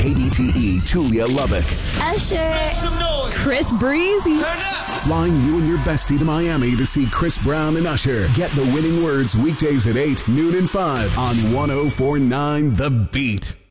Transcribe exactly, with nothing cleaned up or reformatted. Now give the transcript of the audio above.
K B T E, Tulia Lubbock. Usher. Chris Breezy. Turn up. Flying you and your bestie to Miami to see Chris Brown and Usher. Get the winning words weekdays at eight, noon and five on one oh four point nine The Beat.